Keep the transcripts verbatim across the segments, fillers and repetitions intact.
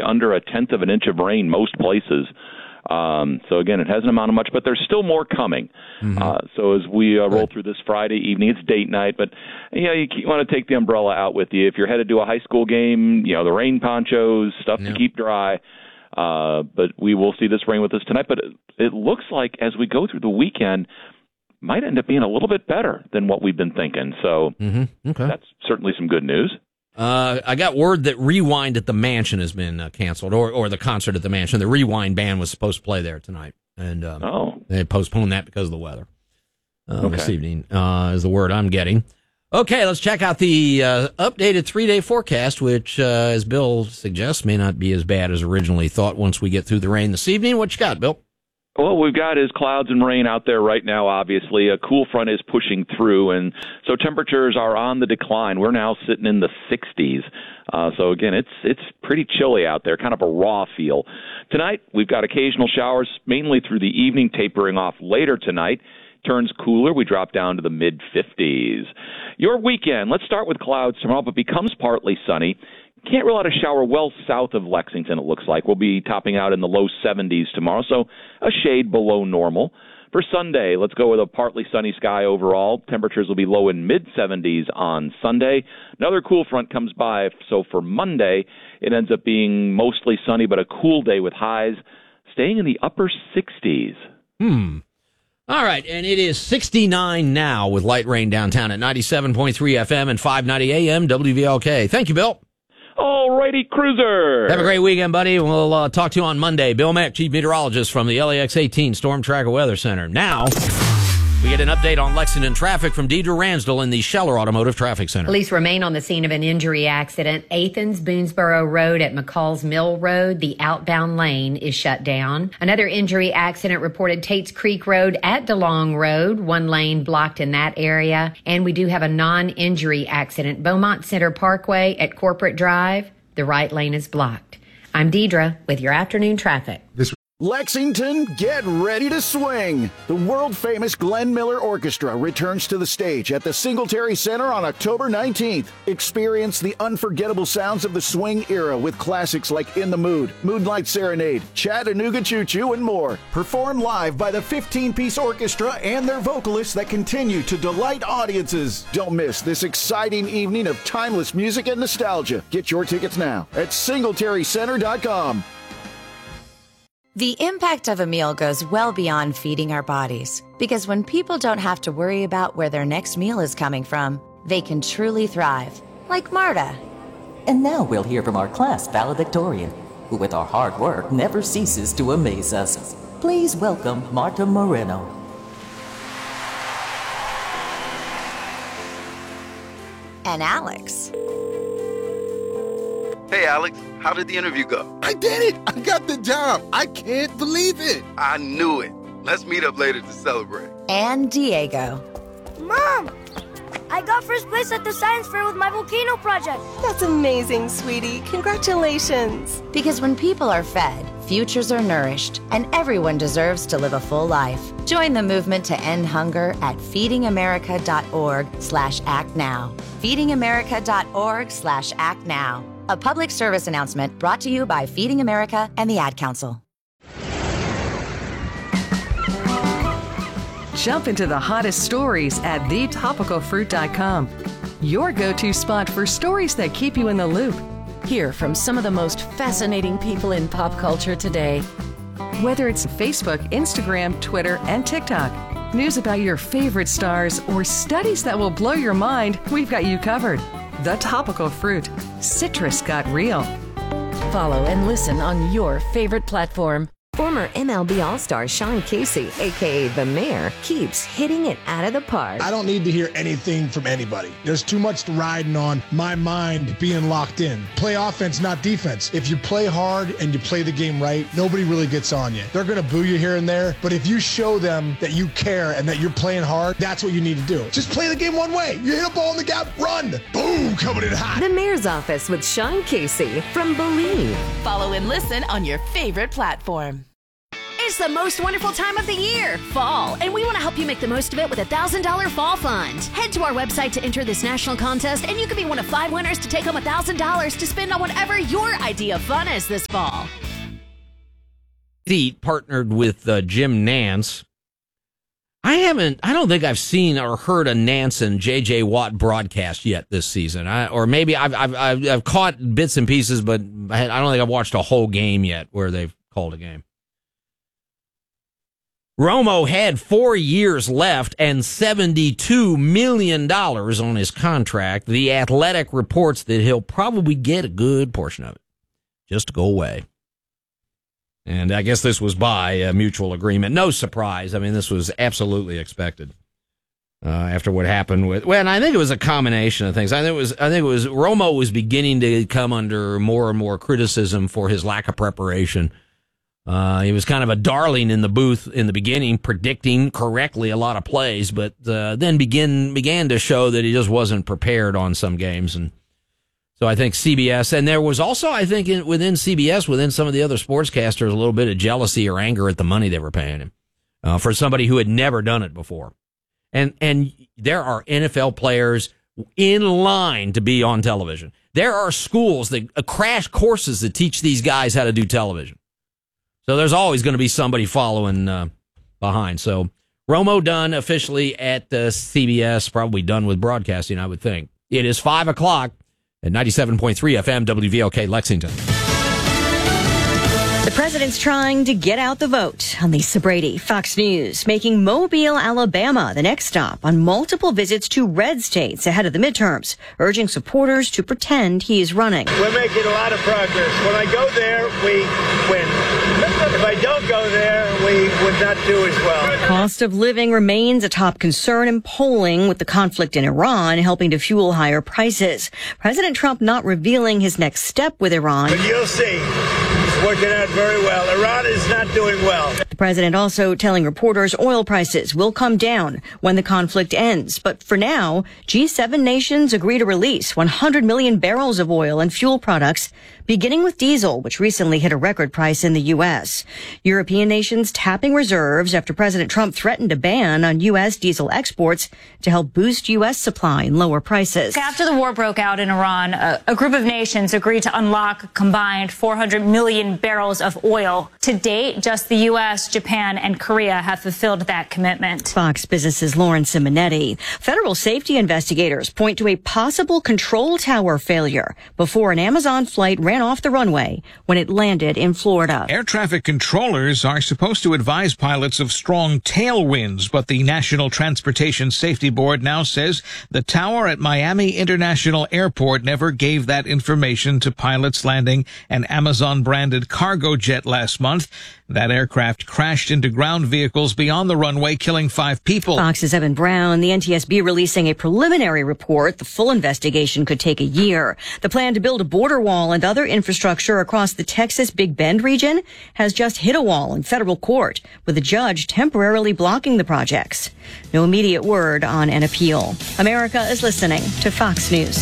under a tenth of an inch of rain most places. Um, so, again, it hasn't amounted much, but there's still more coming. Mm-hmm. Uh, so as we uh, roll right. through this Friday evening, it's date night, but you know, you, you want to take the umbrella out with you. If you're headed to a high school game, you know, the rain ponchos, stuff yeah. to keep dry. Uh, but we will see this rain with us tonight. But it, it looks like as we go through the weekend, might end up being a little bit better than what we've been thinking. So mm-hmm. okay. that's certainly some good news. Uh, I got word that Rewind at the Mansion has been uh, canceled, or or the concert at the Mansion. The Rewind band was supposed to play there tonight, and um, oh. they postponed that because of the weather. Uh, okay. This evening uh, is the word I'm getting. Okay, let's check out the uh, updated three-day forecast, which, uh, as Bill suggests, may not be as bad as originally thought once we get through the rain this evening. What you got, Bill? Well, what we've got is clouds and rain out there right now, obviously. A cool front is pushing through, and so temperatures are on the decline. We're now sitting in the sixties. Uh, so, again, it's it's pretty chilly out there, kind of a raw feel. Tonight, we've got occasional showers, mainly through the evening, tapering off later tonight. Turns cooler. We drop down to the mid-fifties. Your weekend, let's start with clouds tomorrow, but becomes partly sunny. Can't rule out a shower well south of Lexington, it looks like. We'll be topping out in the low seventies tomorrow, so a shade below normal. For Sunday, let's go with a partly sunny sky overall. Temperatures will be low in mid-seventies on Sunday. Another cool front comes by, so for Monday, it ends up being mostly sunny, but a cool day with highs staying in the upper sixties. Hmm. All right, and it is sixty-nine now with light rain downtown at ninety-seven point three F M and five ninety A M W V L K. Thank you, Bill. All righty, Cruiser. Have a great weekend, buddy. We'll uh, talk to you on Monday. Bill Mack, Chief Meteorologist from the L A X eighteen Storm Tracker Weather Center. Now, we get an update on Lexington traffic from Deidre Ransdell in the Scheller Automotive Traffic Center. Police remain on the scene of an injury accident. Athens Boonesboro Road at McCall's Mill Road. The outbound lane is shut down. Another injury accident reported Tates Creek Road at DeLong Road. One lane blocked in that area. And we do have a non-injury accident. Beaumont Center Parkway at Corporate Drive. The right lane is blocked. I'm Deidre with your afternoon traffic. This Lexington, get ready to swing! The world-famous Glenn Miller Orchestra returns to the stage at the Singletary Center on October nineteenth. Experience the unforgettable sounds of the swing era with classics like In the Mood, Moonlight Serenade, Chattanooga Choo Choo, and more. Performed live by the fifteen-piece orchestra and their vocalists that continue to delight audiences. Don't miss this exciting evening of timeless music and nostalgia. Get your tickets now at singletary center dot com. The impact of a meal goes well beyond feeding our bodies, because when people don't have to worry about where their next meal is coming from, they can truly thrive, like Marta. And now we'll hear from our class valedictorian, who with our hard work never ceases to amaze us. Please welcome Marta Moreno. And Alex. Hey, Alex, how did the interview go? I did it! I got the job! I can't believe it! I knew it. Let's meet up later to celebrate. And Diego. Mom! I got first place at the science fair with my volcano project. That's amazing, sweetie. Congratulations. Because when people are fed, futures are nourished, and everyone deserves to live a full life. Join the movement to end hunger at feedingamerica.org slash act now. feedingamerica.org slash act now. A public service announcement brought to you by Feeding America and the Ad Council. Jump into the hottest stories at the topical fruit dot com. Your go-to spot for stories that keep you in the loop. Hear from some of the most fascinating people in pop culture today. Whether it's Facebook, Instagram, Twitter, and TikTok, news about your favorite stars, or studies that will blow your mind, we've got you covered. The Topical Fruit. Citrus got real. Follow and listen on your favorite platform. Former M L B All-Star Sean Casey, a k a. The Mayor, keeps hitting it out of the park. I don't need to hear anything from anybody. There's too much riding on my mind being locked in. Play offense, not defense. If you play hard and you play the game right, nobody really gets on you. They're going to boo you here and there, but if you show them that you care and that you're playing hard, that's what you need to do. Just play the game one way. You hit a ball in the gap, run. Boom, coming in hot. The Mayor's Office with Sean Casey from Believe. Follow and listen on your favorite platform. It's It's the most wonderful time of the year, fall, and we want to help you make the most of it with a one thousand dollars Fall Fund. Head to our website to enter this national contest, and you could be one of five winners to take home one thousand dollars to spend on whatever your idea of fun is this fall. Eat partnered with uh, Jim Nance. I haven't, I don't think I've seen or heard a Nance and J J. Watt broadcast yet this season. I, or maybe I've, I've, I've, I've caught bits and pieces, but I don't think I've watched a whole game yet where they've called a game. Romo had four years left and seventy-two million dollars on his contract. The Athletic reports that he'll probably get a good portion of it just to go away. And I guess this was by a mutual agreement. No surprise. I mean, this was absolutely expected uh, after what happened with. Well, and I think it was a combination of things. I think it was. I think it was Romo was beginning to come under more and more criticism for his lack of preparation. Uh, he was kind of a darling in the booth in the beginning, predicting correctly a lot of plays, but uh, then begin began to show that he just wasn't prepared on some games. And so I think C B S, and there was also, I think, in, within C B S, within some of the other sportscasters, a little bit of jealousy or anger at the money they were paying him uh, for somebody who had never done it before. And and there are N F L players in line to be on television. There are schools that uh, crash courses that teach these guys how to do television. So there's always going to be somebody following uh, behind. So Romo done officially at the C B S, probably done with broadcasting, I would think. It is five o'clock at ninety-seven point three F M W V L K Lexington. The president's trying to get out the vote. On Lisa Brady, Fox News, making Mobile, Alabama the next stop on multiple visits to red states ahead of the midterms, urging supporters to pretend he is running. We're making a lot of progress. When I go there, we win. If I don't go there, we would not do as well. Cost of living remains a top concern in polling, with the conflict in Iran helping to fuel higher prices. President Trump not revealing his next step with Iran. But you'll see. It's working out very well. Iran is not doing well. The president also telling reporters oil prices will come down when the conflict ends. But for now, G seven nations agree to release one hundred million barrels of oil and fuel products, beginning with diesel, which recently hit a record price in the U S. European nations tapping reserves after President Trump threatened a ban on U S diesel exports to help boost U S supply and lower prices. After the war broke out in Iran, a, a group of nations agreed to unlock a combined four hundred million barrels of oil. To date, just the U S, Japan, and Korea have fulfilled that commitment. Fox Business's Lauren Simonetti. Federal safety investigators point to a possible control tower failure before an Amazon flight ran off the runway when it landed in Florida. Air traffic controllers are supposed to advise pilots of strong tailwinds, but the National Transportation Safety Board now says the tower at Miami International Airport never gave that information to pilots landing an Amazon-branded cargo jet last month. That aircraft crashed into ground vehicles beyond the runway, killing five people. Fox's Evan Brown, the N T S B releasing a preliminary report. The full investigation could take a year. The plan to build a border wall and other infrastructure across the Texas Big Bend region has just hit a wall in federal court, with a judge temporarily blocking the projects. No immediate word on an appeal. America is listening to Fox News.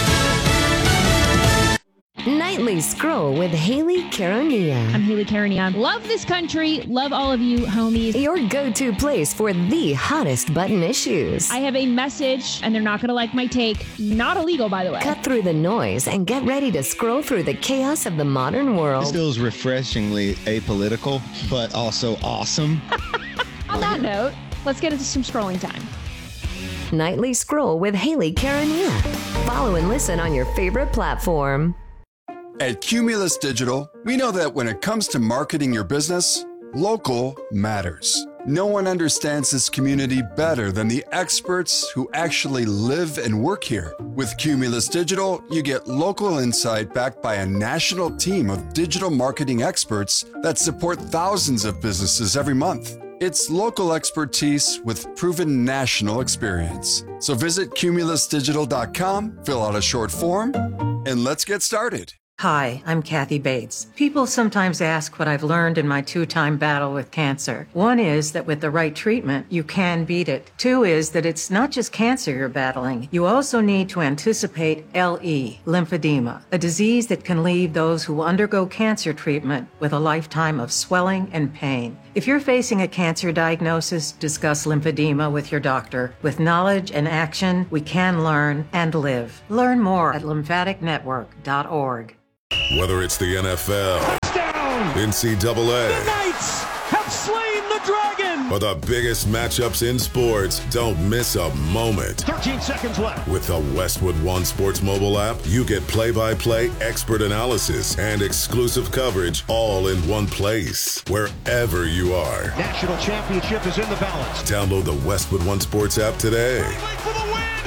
Nightly Scroll with Haley Caronia. I'm Haley Caronia. Love this country. Love all of you, homies. Your go-to place for the hottest button issues. I have a message, and they're not going to like my take. Not illegal, by the way. Cut through the noise and get ready to scroll through the chaos of the modern world. This feels refreshingly apolitical, but also awesome. On that note, let's get into some scrolling time. Nightly Scroll with Haley Caronia. Follow and listen on your favorite platform. At Cumulus Digital, we know that when it comes to marketing your business, local matters. No one understands this community better than the experts who actually live and work here. With Cumulus Digital, you get local insight backed by a national team of digital marketing experts that support thousands of businesses every month. It's local expertise with proven national experience. So visit cumulus digital dot com, fill out a short form, and let's get started. Hi, I'm Kathy Bates. People sometimes ask what I've learned in my two-time battle with cancer. One is that with the right treatment, you can beat it. Two is that it's not just cancer you're battling. You also need to anticipate L E, lymphedema, a disease that can leave those who undergo cancer treatment with a lifetime of swelling and pain. If you're facing a cancer diagnosis, discuss lymphedema with your doctor. With knowledge and action, we can learn and live. Learn more at lymphatic network dot org. Whether it's the N F L, touchdown, N C double A, the Knights have slain the dragon, or the biggest matchups in sports, don't miss a moment. thirteen seconds left. With the Westwood One Sports mobile app, you get play-by-play, expert analysis, and exclusive coverage all in one place, wherever you are. National championship is in the balance. Download the Westwood One Sports app today. For the win.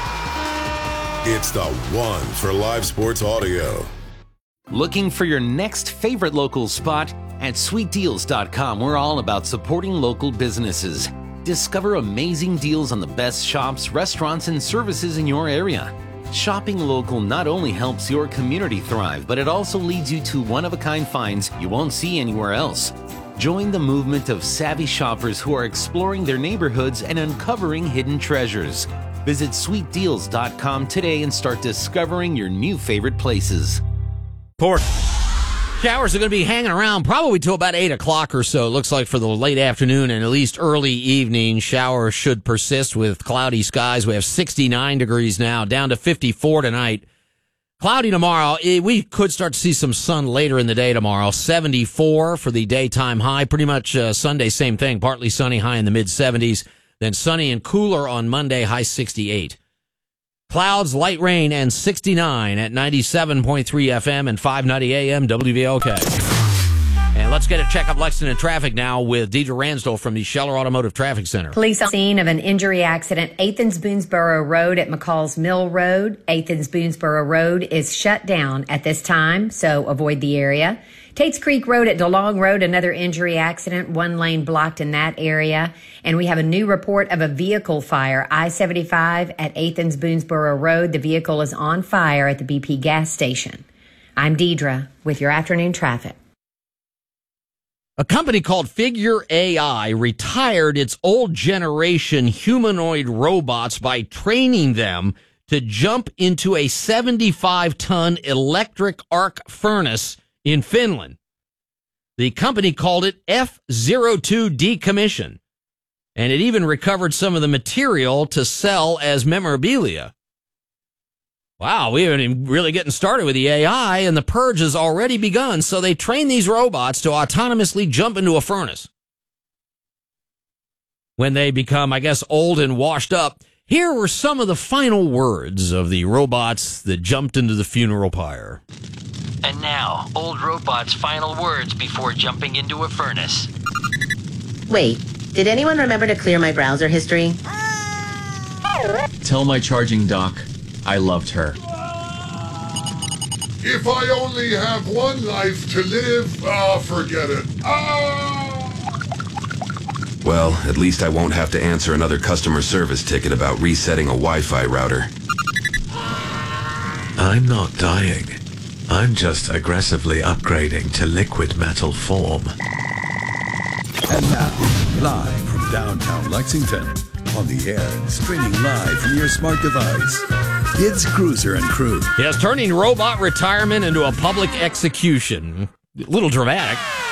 Yeah! It's the one for live sports audio. Looking for your next favorite local spot? At sweet deals dot com, we're all about supporting local businesses. Discover amazing deals on the best shops, restaurants, and services in your area. Shopping local not only helps your community thrive, but it also leads you to one-of-a-kind finds you won't see anywhere else. Join the movement of savvy shoppers who are exploring their neighborhoods and uncovering hidden treasures. Visit sweet deals dot com today and start discovering your new favorite places. Port. Showers are going to be hanging around probably till about eight o'clock or so. It looks like for the late afternoon and at least early evening, showers should persist with cloudy skies. We have sixty-nine degrees now, down to fifty-four tonight. Cloudy tomorrow. We could start to see some sun later in the day tomorrow. seventy-four for the daytime high. Pretty much uh, Sunday, same thing. Partly sunny, high in the mid-seventies. Then sunny and cooler on Monday, high sixty-eight. Clouds, light rain, and sixty-nine at ninety-seven point three F M and five ninety A M W V O K. And let's get a check of Lexington traffic now with Deidre Ransdell from the Scheller Automotive Traffic Center. Police on scene of an injury accident, Athens Boonesboro Road at McCall's Mill Road. Athens Boonesboro Road is shut down at this time, so avoid the area. Tates Creek Road at DeLong Road, another injury accident, one lane blocked in that area. And we have a new report of a vehicle fire, I seventy-five at Athens Boonesboro Road. The vehicle is on fire at the B P gas station. I'm Deidre with your afternoon traffic. A company called Figure A I retired its old generation humanoid robots by training them to jump into a seventy-five ton electric arc furnace in Finland. The company called it F zero two Decommission, and it even recovered some of the material to sell as memorabilia. Wow, we haven't even really getting started with the A I, and the purge has already begun, so they train these robots to autonomously jump into a furnace. When they become, I guess, old and washed up, here were some of the final words of the robots that jumped into the funeral pyre. And now, old robot's final words before jumping into a furnace. Wait, did anyone remember to clear my browser history? Tell my charging dock I loved her. If I only have one life to live, ah, forget it. Ah! Well, at least I won't have to answer another customer service ticket about resetting a Wi-Fi router. I'm not dying. I'm just aggressively upgrading to liquid metal form. And now, live from downtown Lexington, on the air and streaming live from your smart device, it's Cruiser and Crew. Yes, turning robot retirement into a public execution. A little dramatic.